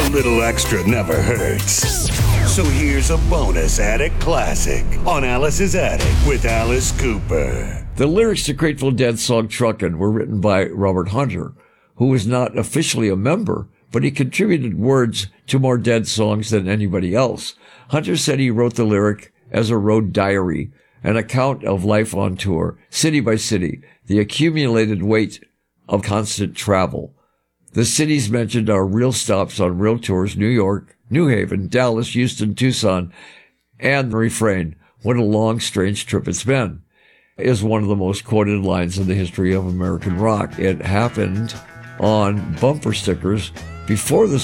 little extra never hurts. So here's a bonus Attic Classic on Alice's Attic with Alice Cooper. The lyrics to Grateful Dead song Truckin' were written by Robert Hunter, who was not officially a member, but he contributed words to more Dead songs than anybody else. Hunter said he wrote the lyric as a road diary, an account of life on tour, city by city, the accumulated weight of constant travel. The cities mentioned are real stops on real tours: New York, New Haven, Dallas, Houston, Tucson, and the refrain, "What a long, strange trip it's been," is one of the most quoted lines in the history of American rock. It happened on bumper stickers before the